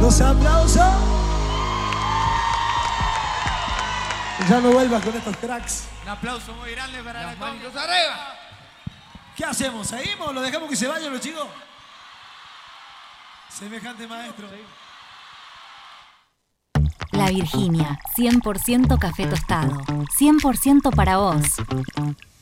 Los aplausos. Ya no vuelvas con estos cracks. Un aplauso muy grande para Las la manitos arriba. ¿Qué hacemos? ¿Seguimos? ¿Lo dejamos que se vayan los chicos? Semejante maestro. La Virginia, 100% café tostado, 100% para vos.